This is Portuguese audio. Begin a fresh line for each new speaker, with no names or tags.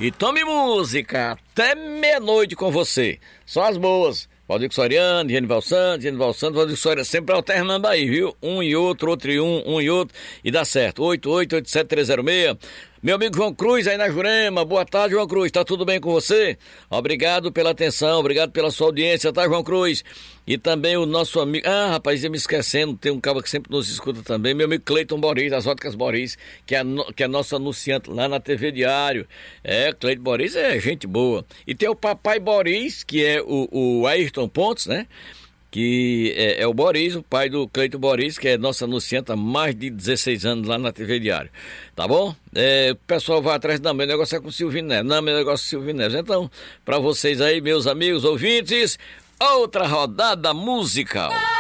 e tome música até meia-noite com você. Só as boas. Valdir Soriano, Genival Santos, Valdir Soriano, sempre alternando aí, viu? Um e outro e um e outro, e dá certo. 8887-306. Meu amigo João Cruz aí na Jurema, boa tarde, João Cruz, tá tudo bem com você? Obrigado pela atenção, obrigado pela sua audiência, tá, João Cruz? E também o nosso amigo, rapaz, ia me esquecendo, tem um cara que sempre nos escuta também, meu amigo Cleiton Boris, das Óticas Boris, que é nosso anunciante lá na TV Diário. Cleiton Boris é gente boa. E tem o Papai Boris, que é o Ayrton Pontes, né? Que é o Boris, o pai do Cleiton Boris, que é nosso anunciante há mais de 16 anos lá na TV Diário. Tá bom? O pessoal vai atrás, não, meu negócio é com o Silvio Neves. Não, meu negócio é com o Silvio Neves. Então, para vocês aí, meus amigos ouvintes, outra rodada musical.